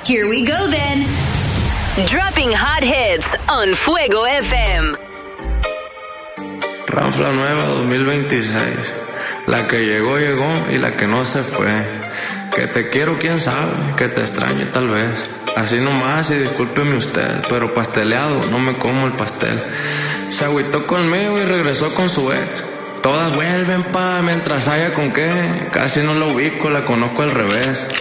Here we go then. Dropping hot hits on Fuego FM. Ranfla nueva 2026. La que llegó, llegó y la que no se fue. Que te quiero, quién sabe, que te extrañe tal vez. Así nomás y discúlpeme usted, pero pasteleado, no me como el pastel. Se agüitó conmigo y regresó con su ex. Todas vuelven mientras haya con qué. Casi no la ubico, la conozco al revés.